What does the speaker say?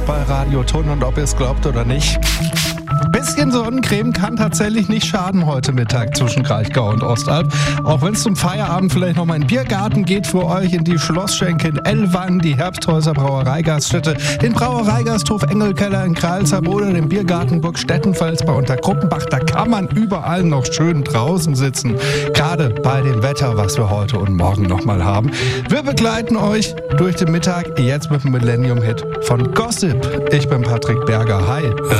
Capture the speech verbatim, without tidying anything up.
Bei Radio Ton und ob ihr es glaubt oder nicht. Bisschen Sonnencreme kann tatsächlich nicht schaden heute Mittag zwischen Kraichgau und Ostalb. Auch wenn es zum Feierabend vielleicht noch mal in den Biergarten geht für euch, in die Schlossschenke in Ellwangen, die Herbsthäuser Brauereigaststätte, den Brauereigasthof Engelkeller in Kralsheim oder den Biergarten Burg Stettenfels bei Untergruppenbach. Da kann man überall noch schön draußen sitzen. Gerade bei dem Wetter, was wir heute und morgen noch mal haben. Wir begleiten euch durch den Mittag, jetzt mit dem Millennium-Hit von Gossip. Ich bin Patrick Berger. Hi.